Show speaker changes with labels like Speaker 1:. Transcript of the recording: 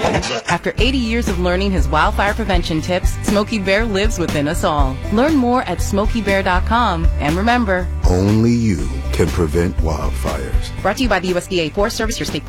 Speaker 1: After 80 years of learning his wildfire prevention tips, Smokey Bear lives within us all. Learn more at SmokeyBear.com. And remember,
Speaker 2: only you can prevent wildfires.
Speaker 1: Brought to you by the USDA Forest Service, your state